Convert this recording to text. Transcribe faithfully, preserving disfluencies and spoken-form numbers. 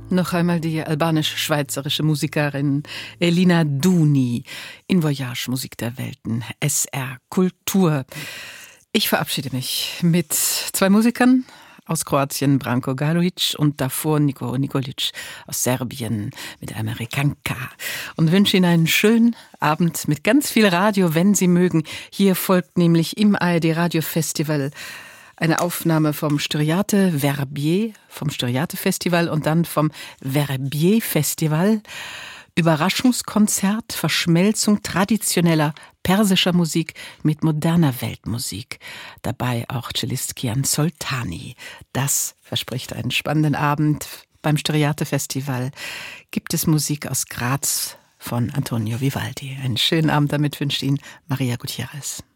Noch einmal die albanisch-schweizerische Musikerin Elina Duni in Voyage Musik der Welten, S R Kultur. Ich verabschiede mich mit zwei Musikern aus Kroatien, Branko Galovic, und davor Niko Nikolic aus Serbien mit Amerikanka. Und wünsche Ihnen einen schönen Abend mit ganz viel Radio, wenn Sie mögen. Hier folgt nämlich im A R D Radio Festival eine Aufnahme vom Styriate Verbier, vom Styriate Festival und dann vom Verbier Festival. Überraschungskonzert, Verschmelzung traditioneller persischer Musik mit moderner Weltmusik. Dabei auch Cellist Kian Soltani. Das verspricht einen spannenden Abend. Beim Styriate Festival gibt es Musik aus Graz von Antonio Vivaldi. Einen schönen Abend damit wünscht Ihnen Maria Gutierrez.